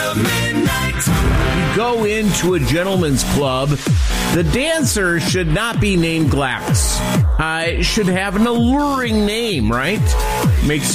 You go into a gentleman's club, the dancer should not be named Glax. It should have an alluring name, right? Makes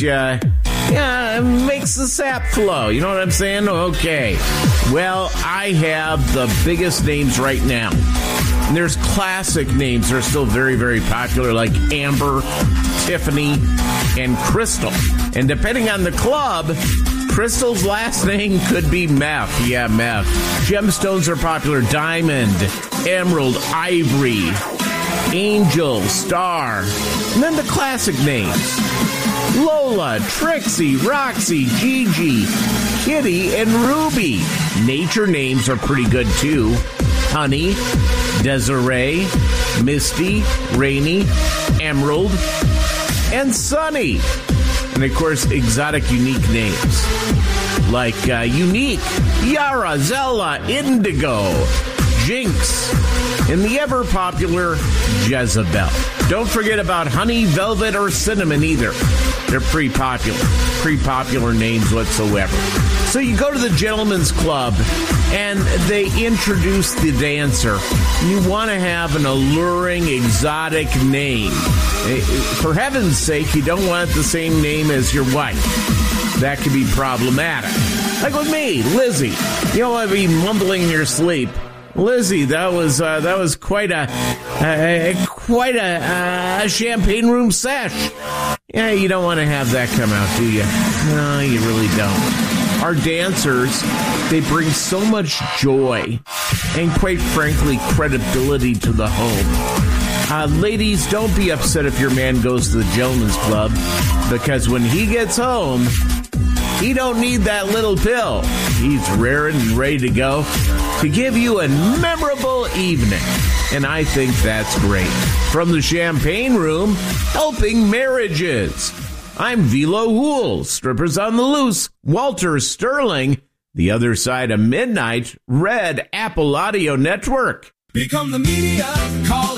the sap flow. You know what I'm saying? Okay. Well, I have the biggest names right now. And there's classic names that are still very, very popular, like Amber, Tiffany, and Crystal. And depending on the club, Crystal's last name could be Meth. Yeah, Meth. Gemstones are popular. Diamond, Emerald, Ivory, Angel, Star. And then the classic names: Lola, Trixie, Roxy, Gigi, Kitty, and Ruby. Nature names are pretty good, too. Honey, Desiree, Misty, Rainy, Emerald, and Sunny. And, of course, exotic, unique names like Unique, Yara, Zella, Indigo, Jinx, and the ever-popular Jezebel. Don't forget about Honey, Velvet, or Cinnamon either. They're pretty popular names whatsoever. So you go to the gentleman's club, and they introduce the dancer. You want to have an alluring, exotic name. For heaven's sake, you don't want the same name as your wife. That could be problematic. Like with me, Lizzie. You don't want to be mumbling in your sleep. Lizzie, that was quite a champagne room sesh. Yeah, you don't want to have that come out, do you? No, you really don't. Our dancers, they bring so much joy and, quite frankly, credibility to the home. Ladies, don't be upset if your man goes to the gentleman's club, because when he gets home, he don't need that little pill. He's raring and ready to go to give you a memorable evening. And I think that's great. From the Champagne Room, helping marriages. I'm Velo Hool, Strippers on the Loose, Walter Sterling, The Other Side of Midnight, Red Apple Audio Network. Become the media. Call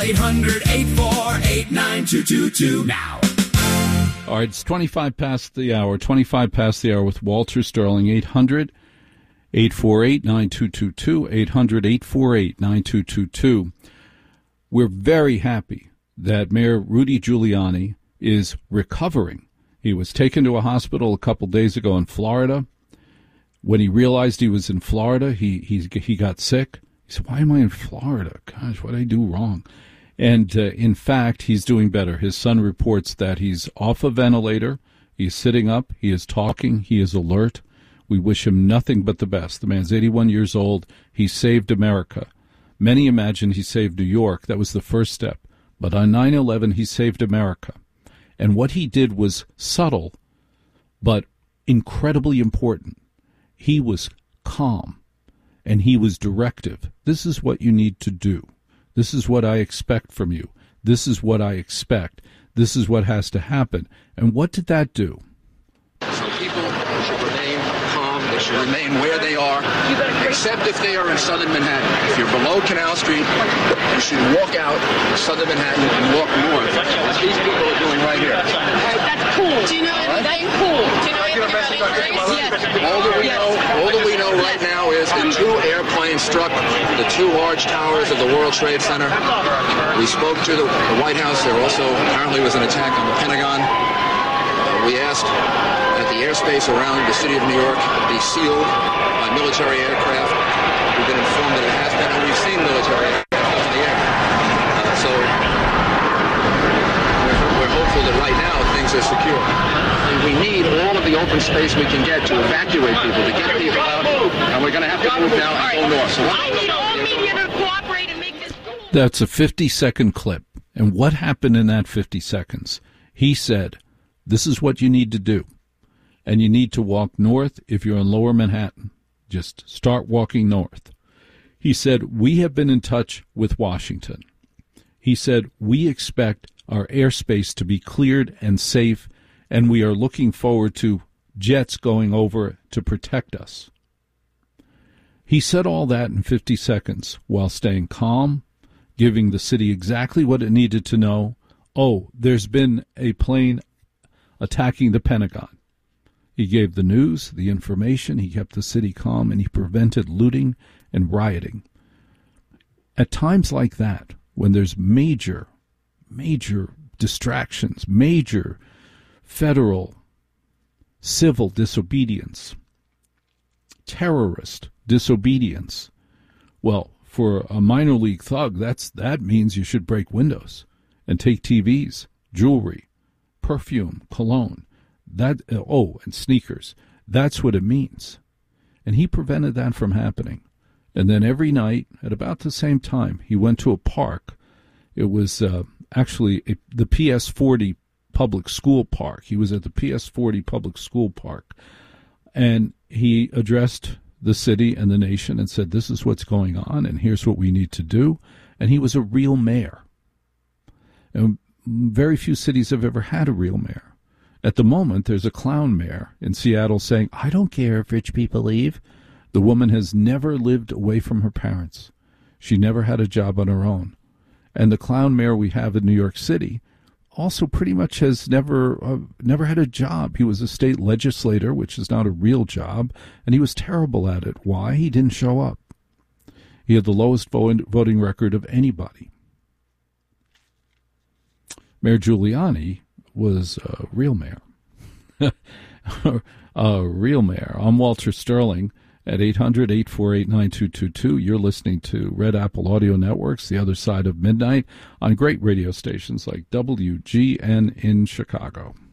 800-848-9222 now. All right, it's 25 past the hour with Walter Sterling, 800-848-9222, 800-848-9222. We're very happy that Mayor Rudy Giuliani is recovering. He was taken to a hospital a couple days ago in Florida. When he realized he was in Florida, he got sick. He said, "Why am I in Florida? Gosh, what did I do wrong?" And in fact, he's doing better. His son reports that he's off a ventilator. He's sitting up. He is talking. He is alert. We wish him nothing but the best. The man's 81 years old. He saved America. Many imagine he saved New York. That was the first step. But on 9/11, he saved America. And what he did was subtle, but incredibly important. He was calm, and he was directive. This is what you need to do. This is what I expect from you. This is what I expect. This is what has to happen. And what did that do? Some people should remain calm. They should remain where they are, except if they are in southern Manhattan. If you're below Canal Street, you should walk out southern Manhattan and walk north, as these people are doing right here. That's cool. Do you know anything cool? Do you know anything about it? All that we know right now is that two airplanes struck the two large towers of the World Trade Center. We spoke to the White House. There also apparently was an attack on the Pentagon. We asked that the airspace around the city of New York be sealed by military aircraft. We've been informed that it has been, and we've seen military aircraft up in the air. So we're hopeful that right now things are secure. And we need all of the open space we can get to evacuate people, to get people out. And we're going to have to move now and go north. So I need all media to cooperate and make this cool. That's a 50-second clip. And what happened in that 50 seconds? He said, this is what you need to do. And you need to walk north if you're in lower Manhattan. Just start walking north. He said, we have been in touch with Washington. He said, we expect our airspace to be cleared and safe, and we are looking forward to jets going over to protect us. He said all that in 50 seconds while staying calm, giving the city exactly what it needed to know. Oh, there's been a plane attacking the Pentagon. He gave the news, the information, he kept the city calm, and he prevented looting and rioting. At times like that, when there's major distractions, major federal civil disobedience, terrorist disobedience, well, for a minor league thug, that means you should break windows and take TVs, jewelry, perfume, cologne, and sneakers. That's what it means. And he prevented that from happening. And then every night, at about the same time, he went to a park. It was actually the PS 40 public school park. He was at the PS 40 public school park. And he addressed the city and the nation and said, this is what's going on, and here's what we need to do. And he was a real mayor. And very few cities have ever had a real mayor. At the moment, there's a clown mayor in Seattle saying, I don't care if rich people leave. The woman has never lived away from her parents. She never had a job on her own. And the clown mayor we have in New York City also pretty much has never had a job. He was a state legislator, which is not a real job, and he was terrible at it. Why? He didn't show up. He had the lowest voting record of anybody. Mayor Giuliani was a real mayor. A real mayor. I'm Walter Sterling at 800-848-9222. You're listening to Red Apple Audio Network's The Other Side of Midnight on great radio stations like WGN in Chicago.